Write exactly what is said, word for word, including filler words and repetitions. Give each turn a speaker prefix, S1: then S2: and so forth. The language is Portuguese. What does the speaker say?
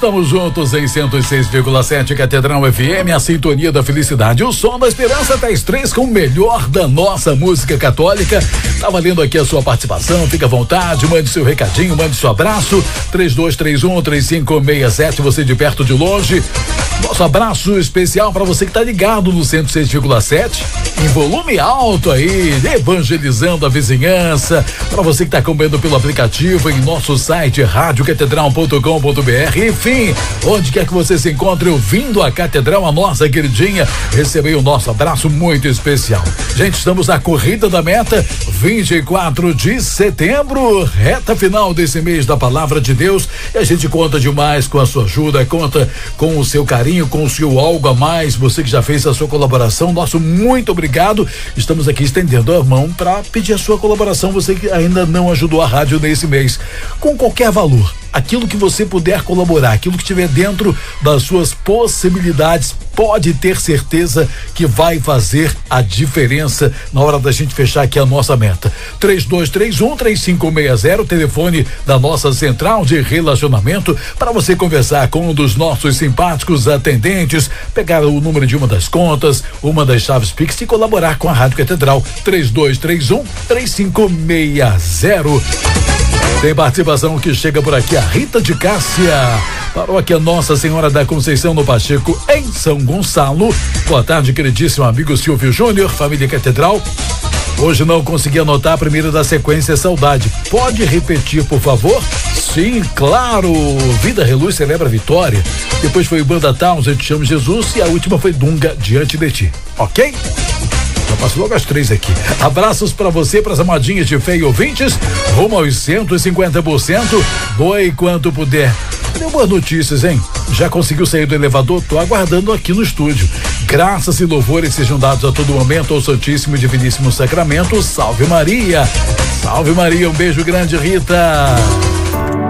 S1: Estamos juntos em cento e seis vírgula sete Catedral F M, a sintonia da felicidade. O som da esperança até as três com o melhor da nossa música católica. Tá valendo aqui a sua participação, fica à vontade, mande seu recadinho, mande seu abraço. três dois três um, três cinco seis sete, você de perto, de longe. Nosso abraço especial para você que tá ligado no cento e seis vírgula sete, em volume alto aí, evangelizando a vizinhança. Para você que tá acompanhando pelo aplicativo, em nosso site rádio catedral ponto com ponto br. Enfim, onde quer que você se encontre ouvindo a Catedral, a nossa queridinha, recebei o nosso abraço muito especial. Gente, estamos na corrida da meta, vinte e quatro de setembro, reta final desse mês da Palavra de Deus, e a gente conta demais com a sua ajuda, conta com o seu carinho, com o seu algo a mais. Você que já fez a sua colaboração, nosso muito obrigado. Estamos aqui estendendo a mão para pedir a sua colaboração, você que ainda não ajudou a rádio nesse mês, com qualquer valor. Aquilo que você puder colaborar, aquilo que estiver dentro das suas possibilidades, pode ter certeza que vai fazer a diferença na hora da gente fechar aqui a nossa meta. três dois três um, três cinco seis zero, telefone da nossa central de relacionamento, para você conversar com um dos nossos simpáticos atendentes, pegar o número de uma das contas, uma das chaves Pix e colaborar com a Rádio Catedral. três dois três um, três cinco seis zero. Tem participação que chega por aqui, a Rita de Cássia, paróquia Nossa Senhora da Conceição no Pacheco, em São Gonçalo. Boa tarde, queridíssimo amigo Silvio Júnior, família Catedral. Hoje não consegui anotar a primeira da sequência, Saudade. Pode repetir, por favor? Sim, claro. Vida Reluz celebra a vitória. Depois foi Banda Townsend, Te Chamo Jesus, e a última foi Dunga, Diante de Ti. Ok? Já passo logo as três aqui. Abraços pra você, pras amadinhas de fé e ouvintes, rumo aos cento e cinquenta por cento, doe quanto puder. Deu boas notícias, hein? Já conseguiu sair do elevador? Tô aguardando aqui no estúdio. Graças e louvores sejam dados a todo momento ao Santíssimo e Diviníssimo Sacramento. Salve Maria! Salve Maria, um beijo grande, Rita!